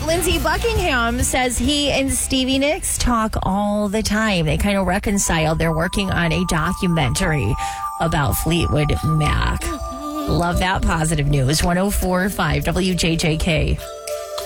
Lindsey Buckingham says he and Stevie Nicks talk all the time. They kind of reconcile. They're working on a documentary about Fleetwood Mac. Love that positive news. 104.5 WJJK.